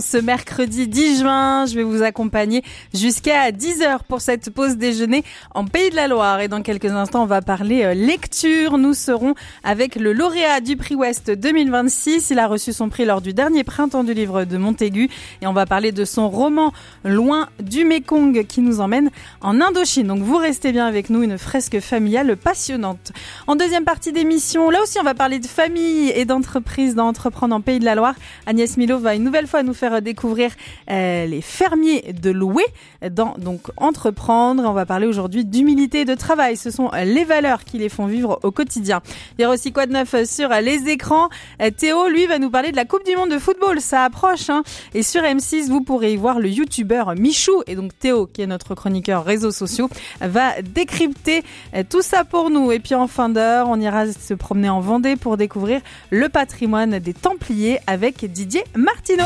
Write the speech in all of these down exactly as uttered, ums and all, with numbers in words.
Ce mercredi dix juin, je vais vous accompagner jusqu'à dix heures pour cette pause déjeuner en Pays de la Loire. Et dans quelques instants, on va parler lecture. Nous serons avec le lauréat du prix Ouest deux mille vingt-six. Il a reçu son prix lors du dernier printemps du livre de Montaigu. Et on va parler de son roman Loin du Mékong qui nous emmène en Indochine. Donc vous restez bien avec nous, une fresque familiale passionnante. En deuxième partie d'émission, là aussi on va parler de famille et d'entreprise dans Entreprendre en Pays de la Loire. Agnès Milo va une nouvelle fois nous faire découvrir euh, les fermiers de Loué dans donc Entreprendre. On va parler aujourd'hui d'humilité et de travail. Ce sont les valeurs qui les font vivre au quotidien. Il y aura aussi quoi de neuf sur les écrans. Euh, Théo, lui, va nous parler de la Coupe du Monde de football. Ça approche, hein. Et sur M six, vous pourrez y voir le youtubeur Michou. Et donc Théo, qui est notre chroniqueur réseaux sociaux, va décrypter euh, tout ça pour nous. Et puis en fin d'heure, on ira se promener en Vendée pour découvrir le patrimoine des Templiers avec Didier Martineau.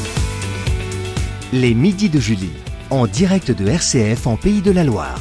Les Midis de Julie, en direct de R C F en Pays de la Loire.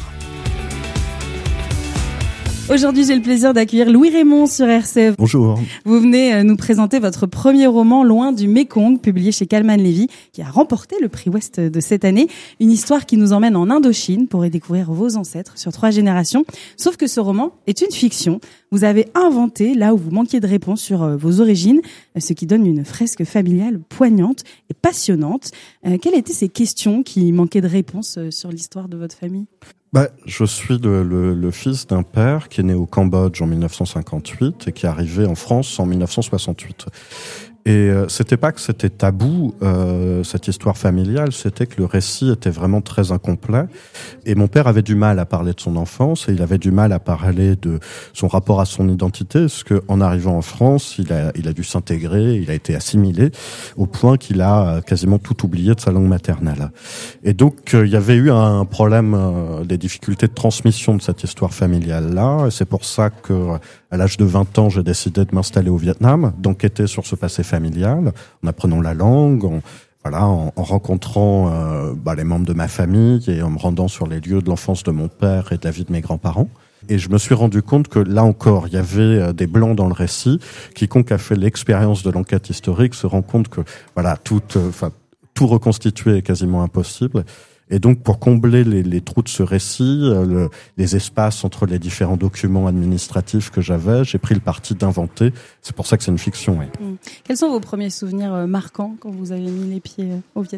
Aujourd'hui, j'ai le plaisir d'accueillir Louis Raymond sur R C F. Bonjour. Vous venez nous présenter votre premier roman Loin du Mékong, publié chez Calman Levy, qui a remporté le prix Ouest de cette année. Une histoire qui nous emmène en Indochine pour y découvrir vos ancêtres sur trois générations. Sauf que ce roman est une fiction. Vous avez inventé là où vous manquiez de réponses sur vos origines, ce qui donne une fresque familiale poignante et passionnante. Euh, quelles étaient ces questions qui manquaient de réponses sur l'histoire de votre famille ? Bah, je suis le, le, le fils d'un père qui est né au Cambodge en dix-neuf cent cinquante-huit et qui est arrivé en France en dix-neuf cent soixante-huit. Et euh, c'était pas que c'était tabou, euh, cette histoire familiale, c'était que le récit était vraiment très incomplet. Et mon père avait du mal à parler de son enfance et il avait du mal à parler de son rapport à son identité, parce que en arrivant en France, il a, il a dû s'intégrer, il a été assimilé, au point qu'il a quasiment tout oublié de sa langue maternelle. Et donc, euh, il y avait eu un problème, euh, des difficultés de transmission de cette histoire familiale-là. Et c'est pour ça que, à l'âge de vingt ans, j'ai décidé de m'installer au Vietnam, d'enquêter sur ce passé familial, en apprenant la langue, en, voilà, en, en rencontrant euh, bah, les membres de ma famille et en me rendant sur les lieux de l'enfance de mon père et de la vie de mes grands-parents. Et je me suis rendu compte que là encore, il y avait des blancs dans le récit. Quiconque a fait l'expérience de l'enquête historique se rend compte que voilà, tout, enfin, tout reconstituer est quasiment impossible. Et donc, pour combler les, les trous de ce récit, le, les espaces entre les différents documents administratifs que j'avais, j'ai pris le parti d'inventer. C'est pour ça que c'est une fiction. Oui. Mmh. Quels sont vos premiers souvenirs marquants quand vous avez mis les pieds au Vietnam ?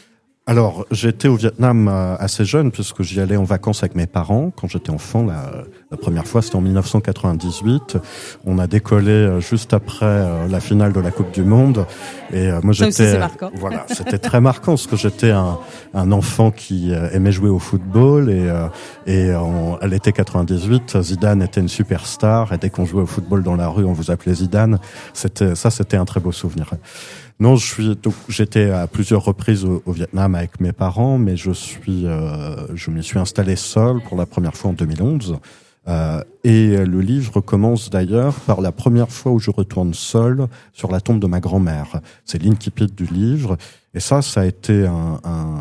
Alors, j'étais au Vietnam assez jeune puisque j'y allais en vacances avec mes parents quand j'étais enfant. La, la première fois, c'était en dix-neuf cent quatre-vingt-dix-huit. On a décollé juste après la finale de la Coupe du Monde. Et moi, ça j'étais, aussi, c'est marquant. Voilà, c'était très marquant parce que j'étais un, un enfant qui aimait jouer au football et, et en, à l'été quatre-vingt-dix-huit, Zidane était une superstar. Et dès qu'on jouait au football dans la rue, on vous appelait Zidane. C'était, ça, c'était un très beau souvenir. Non, je suis donc j'étais à plusieurs reprises au, au Vietnam avec mes parents, mais je suis euh, je m'y suis installé seul pour la première fois en deux mille onze. Euh, et le livre commence d'ailleurs par la première fois où je retourne seul sur la tombe de ma grand-mère. C'est l'incipit du livre, et ça, ça a été un, un,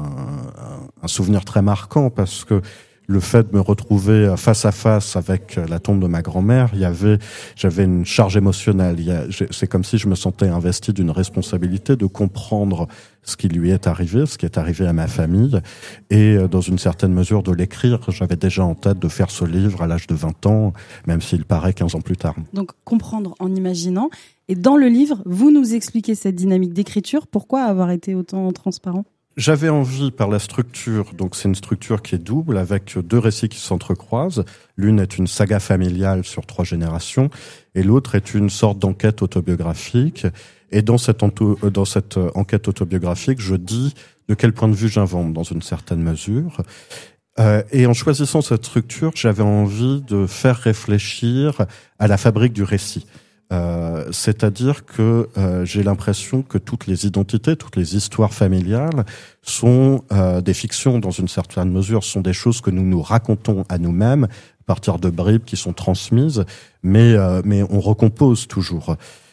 un souvenir très marquant parce que le fait de me retrouver face à face avec la tombe de ma grand-mère, il y avait, j'avais une charge émotionnelle. Il y a, c'est comme si je me sentais investi d'une responsabilité de comprendre ce qui lui est arrivé, ce qui est arrivé à ma famille, et dans une certaine mesure de l'écrire. J'avais déjà en tête de faire ce livre à l'âge de vingt ans, même s'il paraît quinze ans plus tard. Donc, comprendre en imaginant. Et dans le livre, vous nous expliquez cette dynamique d'écriture. Pourquoi avoir été autant transparent ? J'avais envie par la structure, donc c'est une structure qui est double avec deux récits qui s'entrecroisent. L'une est une saga familiale sur trois générations et l'autre est une sorte d'enquête autobiographique. Et dans cette, ento- dans cette enquête autobiographique, je dis de quel point de vue j'invente dans une certaine mesure. Euh, et en choisissant cette structure, j'avais envie de faire réfléchir à la fabrique du récit. Euh, c'est-à-dire que euh, j'ai l'impression que toutes les identités, toutes les histoires familiales sont euh, des fictions dans une certaine mesure, sont des choses que nous nous racontons à nous-mêmes à partir de bribes qui sont transmises, mais euh, mais on recompose toujours.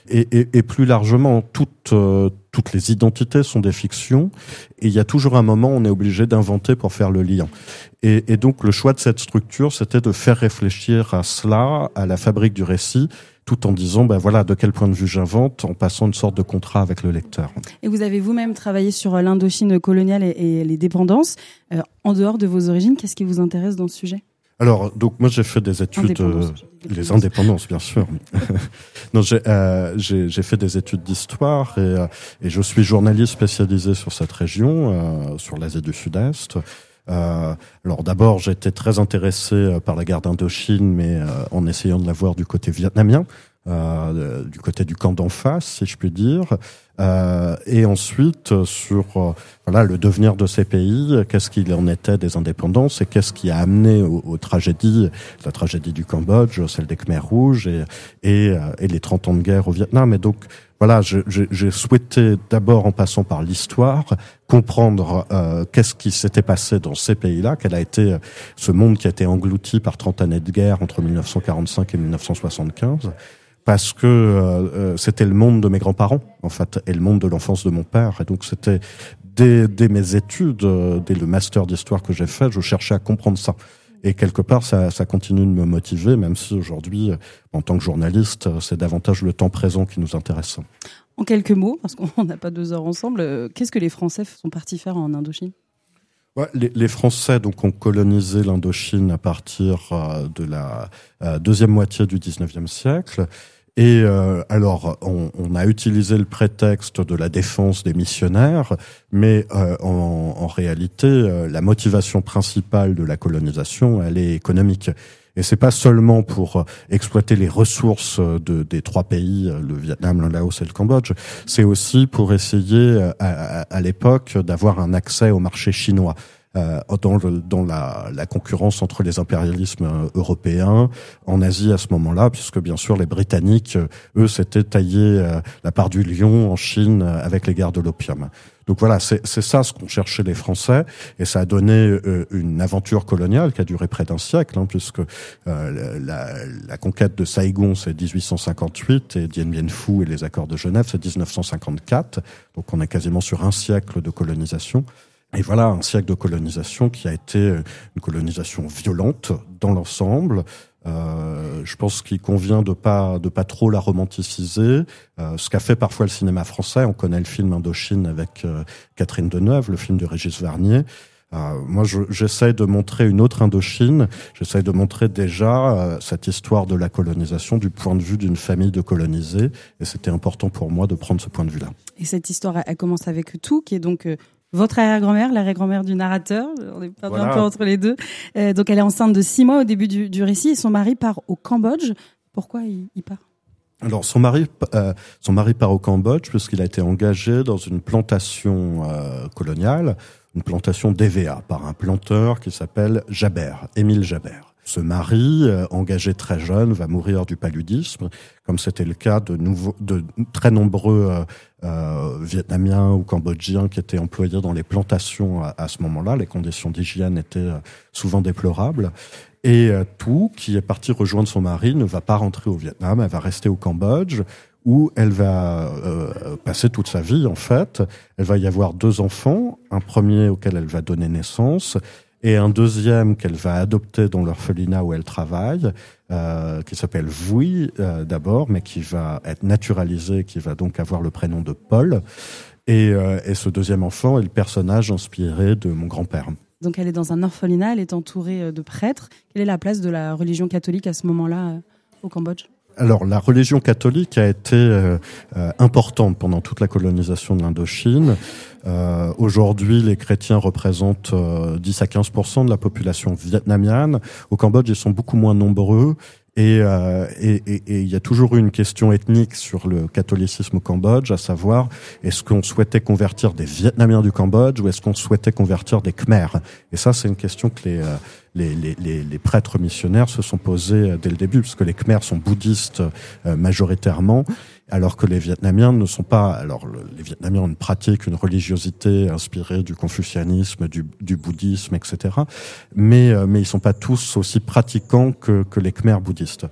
Et, et, et plus largement, toutes, euh, toutes les identités sont des fictions, et il y a toujours un moment où on est obligé d'inventer pour faire le lien. Et, et donc le choix de cette structure, c'était de faire réfléchir à cela, à la fabrique du récit, tout en disant, ben voilà, de quel point de vue j'invente, en passant une sorte de contrat avec le lecteur. Et vous avez vous-même travaillé sur l'Indochine coloniale et, et les dépendances. Euh, en dehors de vos origines, qu'est-ce qui vous intéresse dans ce sujet ? Alors, donc moi j'ai fait des études, Indépendance, euh, les indépendances bien sûr. non, j'ai, euh, j'ai j'ai fait des études d'histoire et, euh, et je suis journaliste spécialisé sur cette région, euh, sur l'Asie du Sud-Est. Euh, alors d'abord, j'étais très intéressé par la guerre d'Indochine, mais euh, en essayant de la voir du côté vietnamien, euh, du côté du camp d'en face, si je puis dire. Euh, et ensuite sur euh, voilà le devenir de ces pays, qu'est-ce qu'il en était des indépendances et qu'est-ce qui a amené aux, aux tragédies, la tragédie du Cambodge, celle des Khmers rouges et et, euh, et les trente ans de guerre au Vietnam. Et donc voilà, je, je, j'ai souhaité d'abord, en passant par l'histoire, comprendre euh, qu'est-ce qui s'était passé dans ces pays-là, quel a été ce monde qui a été englouti par trente années de guerre entre mille neuf cent quarante-cinq et mille neuf cent soixante-quinze. Parce que euh, c'était le monde de mes grands-parents, en fait, et le monde de l'enfance de mon père. Et donc c'était dès, dès mes études, euh, dès le master d'histoire que j'ai fait, je cherchais à comprendre ça. Et quelque part, ça, ça continue de me motiver, même si aujourd'hui, en tant que journaliste, c'est davantage le temps présent qui nous intéresse. En quelques mots, parce qu'on n'a pas deux heures ensemble, qu'est-ce que les Français sont partis faire en Indochine ? Ouais, les, les Français donc ont colonisé l'Indochine à partir euh, de la euh, deuxième moitié du dix-neuvième siècle. Et euh, alors, on, on a utilisé le prétexte de la défense des missionnaires, mais euh, en, en réalité, euh, la motivation principale de la colonisation, elle est économique. Et c'est pas seulement pour exploiter les ressources de, des trois pays, le Vietnam, le Laos et le Cambodge, c'est aussi pour essayer à, à, à l'époque d'avoir un accès au marché chinois. Euh, dans, le, dans la, la concurrence entre les impérialismes européens en Asie à ce moment-là, puisque bien sûr les Britanniques, eux, s'étaient taillés euh, la part du lion en Chine avec les guerres de l'opium. Donc voilà, c'est, c'est ça ce qu'ont cherché les Français, et ça a donné euh, une aventure coloniale qui a duré près d'un siècle, hein, puisque euh, la, la conquête de Saigon c'est dix-huit cent cinquante-huit et Dien Bien Phu et les accords de Genève c'est dix-neuf cent cinquante-quatre, donc on est quasiment sur un siècle de colonisation. Et voilà un siècle de colonisation qui a été une colonisation violente dans l'ensemble. Euh, je pense qu'il convient de pas de pas trop la romanticiser. Euh, ce qu'a fait parfois le cinéma français. On connaît le film Indochine avec euh, Catherine Deneuve, le film de Régis Varnier. Euh, moi, je, j'essaie de montrer une autre Indochine. J'essaie de montrer déjà euh, cette histoire de la colonisation du point de vue d'une famille de colonisés. Et c'était important pour moi de prendre ce point de vue-là. Et cette histoire, elle commence avec Tout, qui est donc euh, votre arrière-grand-mère, l'arrière-grand-mère du narrateur. On est perdu voilà. un peu entre les deux. Euh, donc, elle est enceinte de six mois au début du, du récit et son mari part au Cambodge. Pourquoi il, il part ? Alors, son mari, euh, son mari part au Cambodge puisqu'il a été engagé dans une plantation euh, coloniale, une plantation d'E V A par un planteur qui s'appelle Jabert, Émile Jabert. Ce mari, euh, engagé très jeune, va mourir du paludisme, comme c'était le cas de, nouveaux, de très nombreux euh, euh, Vietnamiens ou Cambodgiens qui étaient employés dans les plantations à, à ce moment-là. Les conditions d'hygiène étaient euh, souvent déplorables. Et euh, Tout, qui est parti rejoindre son mari, ne va pas rentrer au Vietnam, elle va rester au Cambodge, où elle va euh, passer toute sa vie, en fait. Elle va y avoir deux enfants, un premier auquel elle va donner naissance, et un deuxième qu'elle va adopter dans l'orphelinat où elle travaille, euh, qui s'appelle Vui euh, d'abord, mais qui va être naturalisé, qui va donc avoir le prénom de Paul. Et, euh, et ce deuxième enfant est le personnage inspiré de mon grand-père. Donc elle est dans un orphelinat, elle est entourée de prêtres. Quelle est la place de la religion catholique à ce moment-là euh, au Cambodge ? Alors, la religion catholique a été euh, euh, importante pendant toute la colonisation de l'Indochine. Euh, aujourd'hui, les chrétiens représentent euh, dix à quinze pour cent de la population vietnamienne. Au Cambodge, ils sont beaucoup moins nombreux. Et euh, et, et, et il y a toujours eu une question ethnique sur le catholicisme au Cambodge, à savoir, est-ce qu'on souhaitait convertir des Vietnamiens du Cambodge ou est-ce qu'on souhaitait convertir des Khmers ? Et ça, c'est une question que les, euh, les, les, les, les prêtres missionnaires se sont posés dès le début, parce que les Khmers sont bouddhistes euh, majoritairement, alors que les Vietnamiens ne sont pas. Alors, le, les Vietnamiens ont une pratique, une religiosité inspirée du confucianisme, du, du bouddhisme, et cetera. Mais, euh, mais ils sont pas tous aussi pratiquants que, que les Khmers bouddhistes.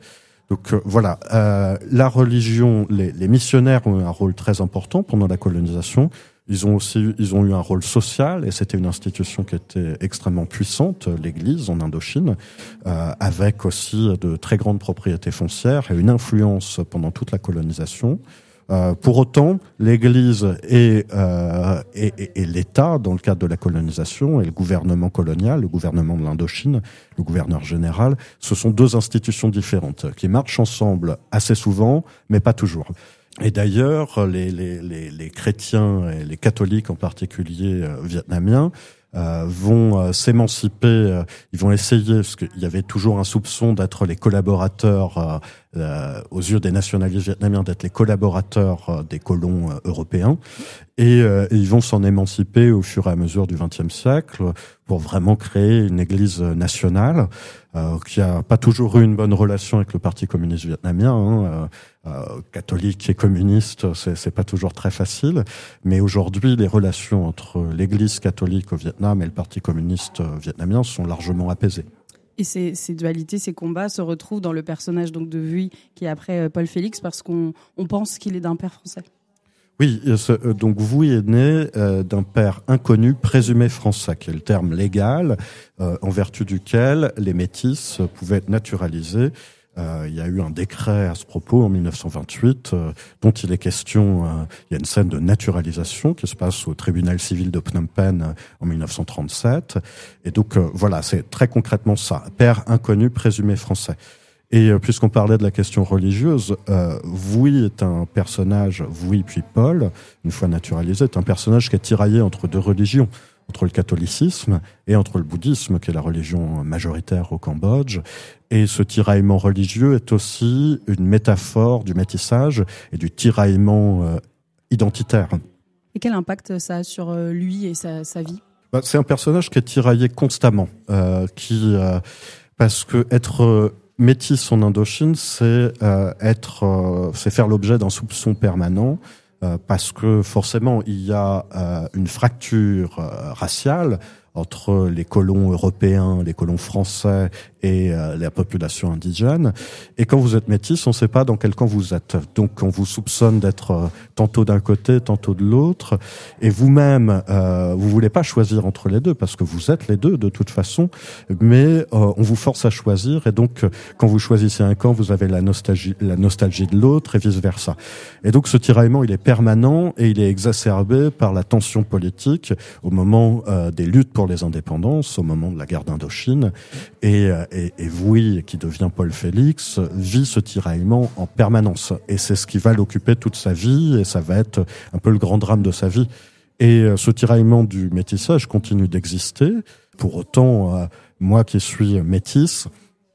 Donc euh, voilà, euh, la religion, les, les missionnaires ont eu un rôle très important pendant la colonisation. Ils ont aussi, ils ont eu un rôle social, et c'était une institution qui était extrêmement puissante, l'Église en Indochine, euh, avec aussi de très grandes propriétés foncières et une influence pendant toute la colonisation. Euh, pour autant, l'Église et, euh, et, et, et l'État, dans le cadre de la colonisation, et le gouvernement colonial, le gouvernement de l'Indochine, le gouverneur général, ce sont deux institutions différentes qui marchent ensemble assez souvent, mais pas toujours. Et d'ailleurs, les, les, les, les chrétiens et les catholiques en particulier euh, vietnamiens euh, vont euh, s'émanciper, euh, ils vont essayer, parce qu'il y avait toujours un soupçon d'être les collaborateurs, euh, euh, aux yeux des nationalistes vietnamiens, d'être les collaborateurs euh, des colons euh, européens, et, euh, et ils vont s'en émanciper au fur et à mesure du vingtième siècle pour vraiment créer une église nationale euh, qui a pas toujours eu une bonne relation avec le Parti communiste vietnamien, hein, euh, Euh, catholique et communiste, c'est, c'est pas toujours très facile, mais aujourd'hui les relations entre l'Église catholique au Vietnam et le Parti communiste vietnamien sont largement apaisées. Et ces, ces dualités, ces combats se retrouvent dans le personnage donc de Vuy, qui est après euh, Paul Félix, parce qu'on on pense qu'il est d'un père français. Oui, ce, donc Vuy est né euh, d'un père inconnu présumé français, qui est le terme légal euh, en vertu duquel les métis pouvaient être naturalisés. Euh, il y a eu un décret à ce propos en dix-neuf cent vingt-huit euh, dont il est question. Euh, il y a une scène de naturalisation qui se passe au tribunal civil de Phnom Penh euh, en dix-neuf cent trente-sept. Et donc euh, voilà, c'est très concrètement ça. Père inconnu présumé français. Et euh, puisqu'on parlait de la question religieuse, euh, Vuy est un personnage, Vuy puis Paul, une fois naturalisé, est un personnage qui est tiraillé entre deux religions, entre le catholicisme et entre le bouddhisme, qui est la religion majoritaire au Cambodge. Et ce tiraillement religieux est aussi une métaphore du métissage et du tiraillement euh, identitaire. Et quel impact ça a sur lui et sa, sa vie ? Bah, c'est un personnage qui est tiraillé constamment, euh, qui euh, parce que être euh, métis en Indochine, c'est euh, être, euh, c'est faire l'objet d'un soupçon permanent. Euh, parce que forcément, il y a euh, une fracture euh, raciale entre les colons européens, les colons français et euh, la population indigène. Et quand vous êtes métis, on ne sait pas dans quel camp vous êtes. Donc on vous soupçonne d'être euh, tantôt d'un côté, tantôt de l'autre. Et vous-même, euh, vous voulez pas choisir entre les deux, parce que vous êtes les deux de toute façon. Mais euh, on vous force à choisir. Et donc, quand vous choisissez un camp, vous avez la nostalgie, la nostalgie de l'autre et vice-versa. Et donc ce tiraillement, il est permanent et il est exacerbé par la tension politique au moment euh, des luttes pour les indépendances, au moment de la guerre d'Indochine. Et, et, et Vuy, qui devient Paul Félix, vit ce tiraillement en permanence. Et c'est ce qui va l'occuper toute sa vie, et ça va être un peu le grand drame de sa vie. Et ce tiraillement du métissage continue d'exister. Pour autant, euh, moi qui suis métisse,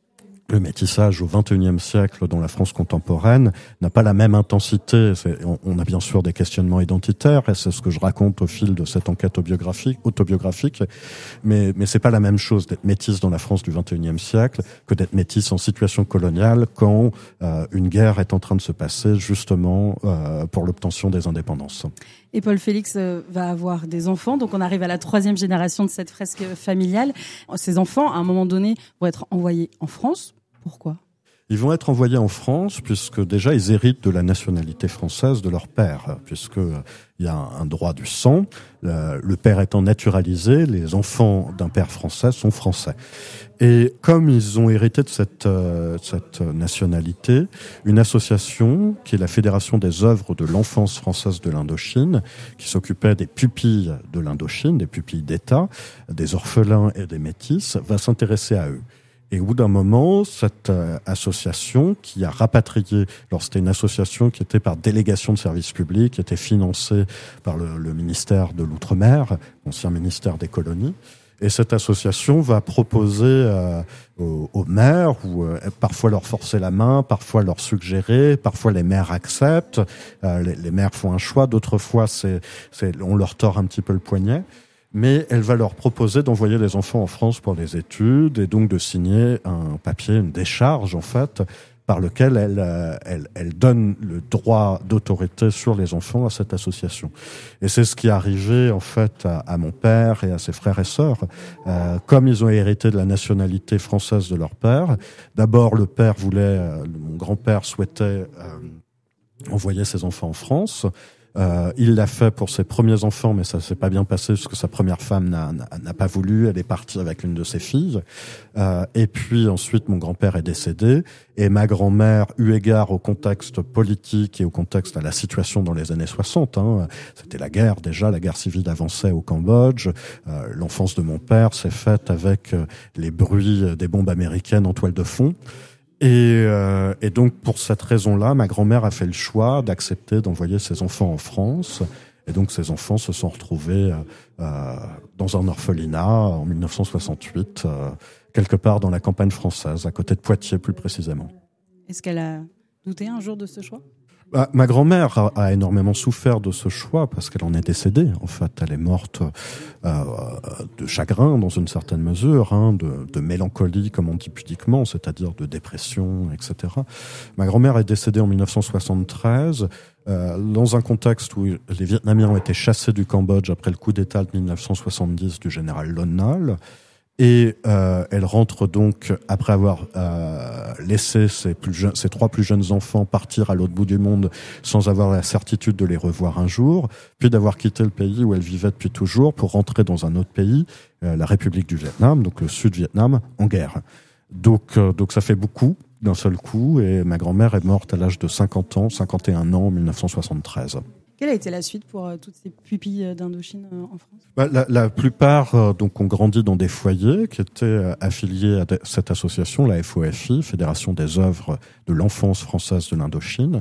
le métissage au vingt et unième siècle dans la France contemporaine n'a pas la même intensité. C'est, on, on a bien sûr des questionnements identitaires, et c'est ce que je raconte au fil de cette enquête autobiographique, autobiographique mais, mais c'est pas la même chose d'être métisse dans la France du vingt et unième siècle que d'être métisse en situation coloniale quand euh, une guerre est en train de se passer justement euh, pour l'obtention des indépendances. Et Paul Félix euh, va avoir des enfants, donc on arrive à la troisième génération de cette fresque familiale. Ces enfants, à un moment donné, vont être envoyés en France. Pourquoi ? Ils vont être envoyés en France puisque déjà ils héritent de la nationalité française de leur père, puisque il y a un droit du sang. Le père étant naturalisé, les enfants d'un père français sont français. Et comme ils ont hérité de cette, euh, cette nationalité, une association qui est la Fédération des œuvres de l'enfance française de l'Indochine, qui s'occupait des pupilles de l'Indochine, des pupilles d'État, des orphelins et des métis, va s'intéresser à eux. Et au bout d'un moment, cette euh, association qui a rapatrié, alors c'était une association qui était par délégation de service public, qui était financée par le, le ministère de l'Outre-mer, ancien ministère des colonies, et cette association va proposer euh, aux, aux maires, ou euh, parfois leur forcer la main, parfois leur suggérer, parfois les maires acceptent, euh, les, les maires font un choix, d'autres fois c'est, c'est, on leur tord un petit peu le poignet. Mais elle va leur proposer d'envoyer les enfants en France pour les études et donc de signer un papier, une décharge en fait, par lequel elle, euh, elle, elle donne le droit d'autorité sur les enfants à cette association. Et c'est ce qui est arrivé en fait à, à mon père et à ses frères et sœurs. Euh, comme ils ont hérité de la nationalité française de leur père, d'abord le père voulait, euh, mon grand-père souhaitait euh, envoyer ses enfants en France. Euh, il l'a fait pour ses premiers enfants, mais ça s'est pas bien passé parce que sa première femme n'a, n'a, n'a pas voulu. Elle est partie avec une de ses filles. Euh, et puis ensuite, mon grand-père est décédé et ma grand-mère, eu égard au contexte politique et au contexte à la situation dans les années soixante, hein, c'était la guerre déjà, la guerre civile avançait au Cambodge. Euh, l'enfance de mon père s'est faite avec euh, les bruits des bombes américaines en toile de fond. Et, euh, et donc, pour cette raison-là, ma grand-mère a fait le choix d'accepter d'envoyer ses enfants en France. Et donc, ces enfants se sont retrouvés euh, dans un orphelinat en mille neuf cent soixante-huit, euh, quelque part dans la campagne française, à côté de Poitiers plus précisément. Est-ce qu'elle a douté un jour de ce choix ? Bah, ma grand-mère a, a énormément souffert de ce choix parce qu'elle en est décédée. En fait, elle est morte euh, de chagrin dans une certaine mesure, hein, de, de mélancolie, comme on dit pudiquement, c'est-à-dire de dépression, et cetera. Ma grand-mère est décédée en mille neuf cent soixante-treize euh, dans un contexte où les Vietnamiens ont été chassés du Cambodge après le coup d'État de mille neuf cent soixante-dix du général Lon Nol. Et euh, elle rentre donc après avoir euh, laissé ses, plus jeunes, ses trois plus jeunes enfants partir à l'autre bout du monde sans avoir la certitude de les revoir un jour, puis d'avoir quitté le pays où elle vivait depuis toujours pour rentrer dans un autre pays, euh, la République du Vietnam, donc le Sud-Vietnam, en guerre. Donc, euh, donc ça fait beaucoup d'un seul coup, et ma grand-mère est morte à l'âge de cinquante ans, cinquante et un ans en mille neuf cent soixante-treize. Quelle a été la suite pour euh, toutes ces pupilles d'Indochine euh, en France ? Bah, la, la plupart euh, donc ont grandi dans des foyers qui étaient euh, affiliés à de, cette association, la F O F I, Fédération des œuvres de l'enfance française de l'Indochine.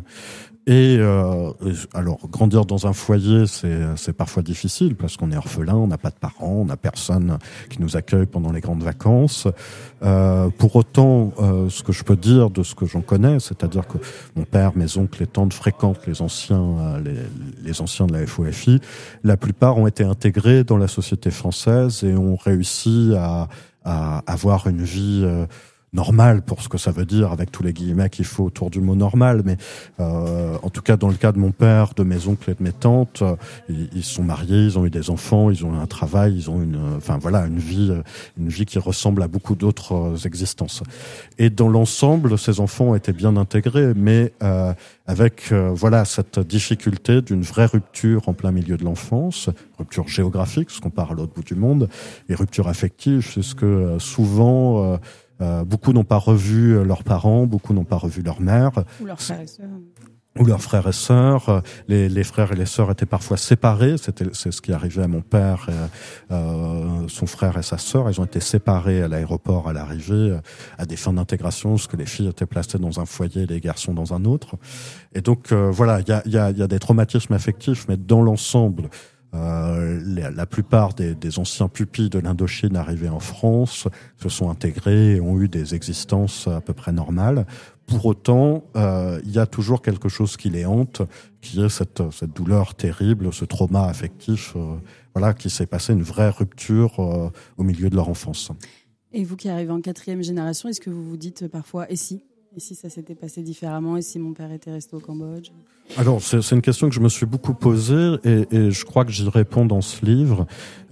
Et euh, alors grandir dans un foyer, c'est c'est parfois difficile parce qu'on est orphelin, on n'a pas de parents, on n'a personne qui nous accueille pendant les grandes vacances. Euh, pour autant, euh, ce que je peux dire de ce que j'en connais, c'est-à-dire que mon père, mes oncles, les tantes fréquentent les anciens, euh, les, les anciens de la F O F I. La plupart ont été intégrés dans la société française et ont réussi à, à avoir une vie euh, normal pour ce que ça veut dire, avec tous les guillemets qu'il faut autour du mot normal, mais euh, en tout cas dans le cas de mon père, de mes oncles et de mes tantes, euh, ils, ils sont mariés, ils ont eu des enfants, ils ont eu un travail, ils ont une, enfin voilà, une vie, une vie qui ressemble à beaucoup d'autres euh, existences. Et dans l'ensemble, ces enfants ont été bien intégrés, mais euh, avec euh, voilà cette difficulté d'une vraie rupture en plein milieu de l'enfance, rupture géographique, ce qu'on part à l'autre bout du monde, et rupture affective, c'est ce que euh, souvent euh, Euh, beaucoup n'ont pas revu leurs parents, beaucoup n'ont pas revu leur mère. Ou leurs frères et sœurs. Ou leurs frères et sœurs. Les, les frères et les sœurs étaient parfois séparés. C'était, c'est ce qui arrivait à mon père, et, euh, son frère et sa sœur. Ils ont été séparés à l'aéroport à l'arrivée, à des fins d'intégration, parce que les filles étaient placées dans un foyer et les garçons dans un autre. Et donc, euh, voilà, il y a, y a, y a des traumatismes affectifs, mais dans l'ensemble, Euh, la, la plupart des, des anciens pupilles de l'Indochine arrivés en France se sont intégrés et ont eu des existences à peu près normales. Pour autant, euh, il y a toujours quelque chose qui les hante, qui est cette, cette douleur terrible, ce trauma affectif, euh, voilà, qui s'est passé une vraie rupture euh, au milieu de leur enfance. Et vous qui arrivez en quatrième génération, est-ce que vous vous dites parfois « et si ?» Et si ça s'était passé différemment? Et si mon père était resté au Cambodge? Alors, c'est, c'est une question que je me suis beaucoup posée et, et je crois que j'y réponds dans ce livre.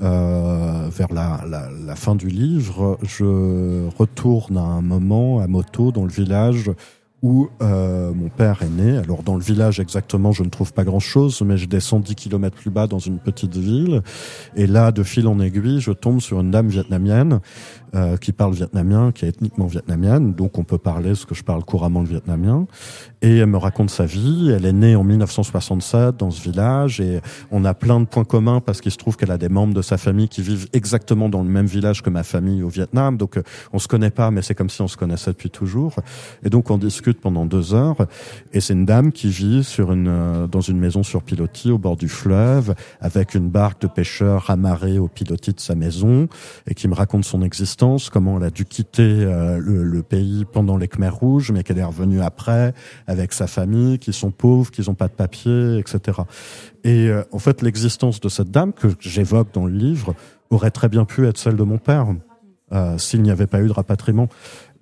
Euh, vers la, la, la fin du livre, je retourne à un moment à moto dans le village où euh, mon père est né. Alors, dans le village exactement, je ne trouve pas grand-chose, mais je descends dix kilomètres plus bas dans une petite ville. Et là, de fil en aiguille, je tombe sur une dame vietnamienne euh, qui parle vietnamien, qui est ethniquement vietnamienne. Donc, on peut parler ce que je parle couramment le vietnamien. Et elle me raconte sa vie. Elle est née en mille neuf cent soixante-sept dans ce village. Et on a plein de points communs parce qu'il se trouve qu'elle a des membres de sa famille qui vivent exactement dans le même village que ma famille au Vietnam. Donc, on se connaît pas, mais c'est comme si on se connaissait depuis toujours. Et donc, on discute pendant deux heures, et c'est une dame qui vit sur une euh, dans une maison sur pilotis au bord du fleuve, avec une barque de pêcheurs amarrée au pilotis de sa maison, et qui me raconte son existence, comment elle a dû quitter euh, le, le pays pendant les Khmers rouges, mais qu'elle est revenue après avec sa famille, qui sont pauvres, qui n'ont pas de papier, et cetera. Et euh, en fait, l'existence de cette dame que j'évoque dans le livre aurait très bien pu être celle de mon père, euh, s'il n'y avait pas eu de rapatriement.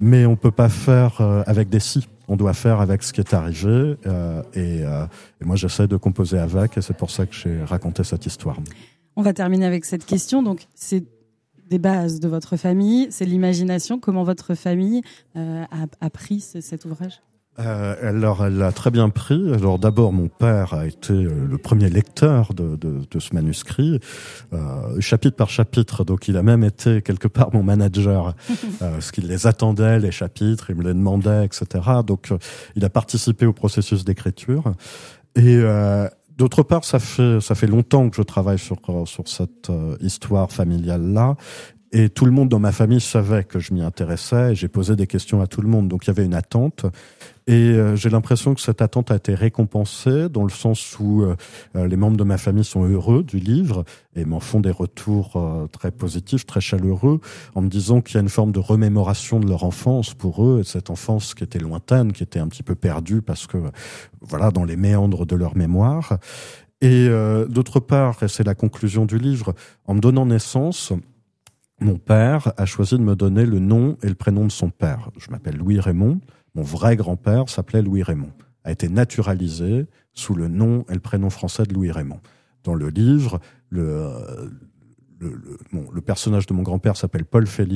mais on peut pas faire euh, avec des si. On doit faire avec ce qui est arrivé, euh, et, euh, et moi j'essaie de composer avec, et c'est pour ça que j'ai raconté cette histoire. On va terminer avec cette question. Donc, c'est des bases de votre famille, c'est l'imagination. Comment votre famille euh, a, a pris ce, cet ouvrage ? Euh, alors, elle l'a très bien pris. Alors, d'abord, mon père a été euh, le premier lecteur de, de, de ce manuscrit, euh, chapitre par chapitre. Donc, il a même été quelque part mon manager, euh, parce qu'il les attendait, les chapitres, il me les demandait, et cetera. Donc, euh, il a participé au processus d'écriture. Et euh, d'autre part, ça fait ça fait longtemps que je travaille sur sur cette euh, histoire familiale-là. Et tout le monde dans ma famille savait que je m'y intéressais, et j'ai posé des questions à tout le monde. Donc il y avait une attente, et euh, j'ai l'impression que cette attente a été récompensée, dans le sens où euh, les membres de ma famille sont heureux du livre, et m'en font des retours euh, très positifs, très chaleureux, en me disant qu'il y a une forme de remémoration de leur enfance pour eux, et de cette enfance qui était lointaine, qui était un petit peu perdue, parce que, voilà, dans les méandres de leur mémoire. Et euh, d'autre part, et c'est la conclusion du livre, en me donnant naissance, mon père a choisi de me donner le nom et le prénom de son père. Je m'appelle Louis Raymond. Mon vrai grand-père s'appelait Louis Raymond. A été naturalisé sous le nom et le prénom français de Louis Raymond. Dans le livre, le, le, le, bon, le personnage de mon grand-père s'appelle Paul Félix.